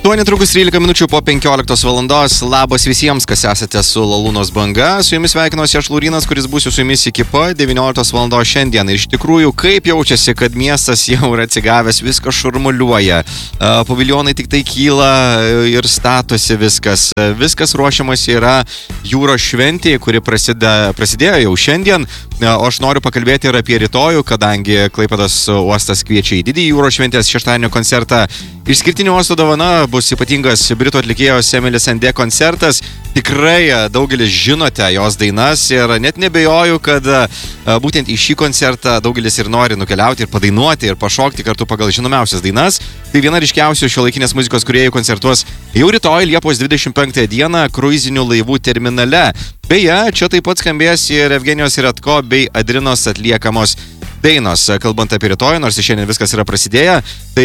Netrukus 13 minučių po 15 valandos. Labas visiems, kas esate su Lalūnos banga. Su jumis sveikinuosi aš Laurynas, kuris būsiu su jumis iki pat 19 valandos šiandien. Ir iš tikrųjų, kaip jaučiasi, kad miestas jau yra atsigavęs, viskas šurmuliuoja. Paviljonai tik tai kyla ir statosi viskas. Viskas ruošiamas yra jūros šventė, kuri prasidėjo jau šiandien. O aš noriu pakalbėti ir apie rytojų, kadangi Klaipėdos uostas kviečia į didįjį jūros šventės šeštadienio koncertą. Išskirtinė uosto dovana bus ypatingas britų atlikėjos Emily Sandé koncertas. Tikrai daugelis žinote jos dainas ir net nebejoju, kad būtent į šį koncertą daugelis ir nori nukeliauti ir padainuoti ir pašokti kartu pagal žinomiausias dainas. Tai viena ryškiausių šiuolaikinės muzikos kūrėjų koncertuos jau rytoj Liepos 25 dieną kruizinių laivų terminale. Beje, čia taip pat skambės ir Evgenijos Redko bei Adrinos atliekamos dainos. Kalbant apie rytoj, nors šiandien viskas yra prasidėję, tai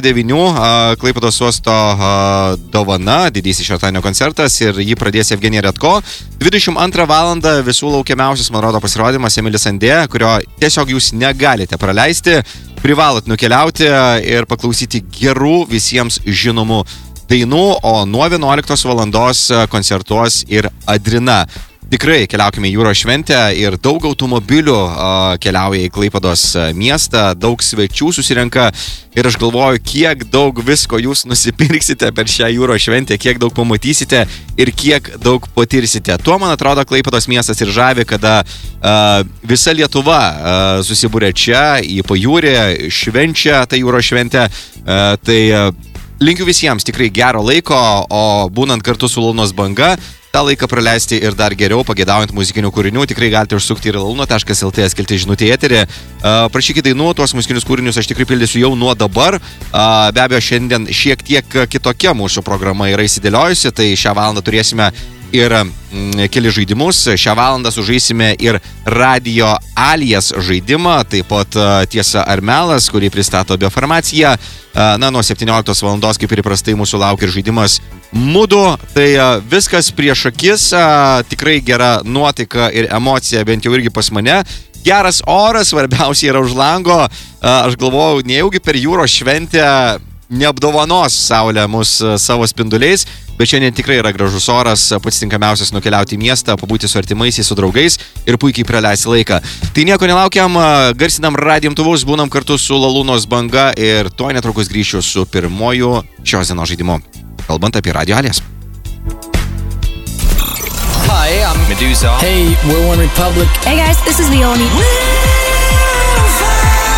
8:30 Klaipėdos uosto dovana, didysis šeštadienio koncertas ir jį pradės Evgenija Redko. 22 valandą visų laukiamiausias, man rodo, pasirodymas Emily Sandé, kurio tiesiog jūs negalite praleisti. Privalot nukeliauti ir paklausyti gerų visiems žinomų dainų, o nuo 11 valandos koncertuos ir Adrina. Tikrai keliaukime į jūros šventę ir daug automobilių keliauja į Klaipėdos miestą, daug svečių susirenka ir aš galvoju, kiek daug visko jūs nusipirksite per šią jūros šventę, kiek daug pamatysite ir kiek daug patirsite. Tuo, man atrodo, Klaipėdos miestas ir žavi, kada visa Lietuva susibūrė čia į pajūrį, švenčia tą jūros šventę. Tai linkiu visiems tikrai gero laiko, o būnant kartu su Lalūnos banga, tą laiką praleisti ir dar geriau, pageidaujant muzikinių kūrinių, tikrai galite užsukti ir lalūno.lt skelti žinutę į eterį. Prašykite dainų, tuos muzikinius kūrinius aš tikrai pildysiu jau nuo dabar. Be abejo, šiandien šiek tiek kitokia mūsų programa yra įsidėliojusi, tai šią valandą turėsime ir keli žaidimus. Šią valandą sužaisime ir Radio Alias žaidimą, taip pat Tiesa ar melas, kurį pristato Biofarmacija. Nuo 17 valandos, kaip ir įprastai, mūsų laukia ir žaidimas Mudu. Tai viskas prieš akis, tikrai gera nuotaika ir emocija, bent jau irgi pas mane. Geras oras, svarbiausia yra už lango. Aš galvojau, nejaugi per jūros šventę neapdovanos saulė mus savo spinduliais, bet šiandien tikrai yra gražus oras, pats tinkamiausias nukeliauti į miestą, pabūti su artimaisiais, su draugais ir puikiai praleisti laiką. Tai nieko nelaukiam, garsinam radijimtuvus, būnam kartu su Lalūnos banga ir tuoj netrukus grįšiu su pirmoju šios dienos žaidimu, kalbant apie Radio Alias. Hi, I'm Medusa. Hey, we're One Republic. Hey guys, this is Leone.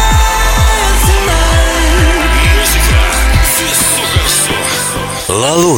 Lalūnas.